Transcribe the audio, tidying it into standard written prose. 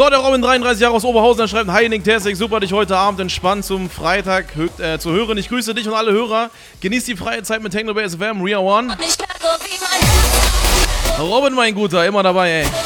So, der Robin, 33 Jahre aus Oberhausen, der schreibt: Hi Nick Tersig, super dich heute Abend entspannt zum Freitag zu hören. Ich grüße dich und alle Hörer. Genießt die freie Zeit mit Techno Base FM, Ria One. Robin, mein Guter, immer dabei, ey.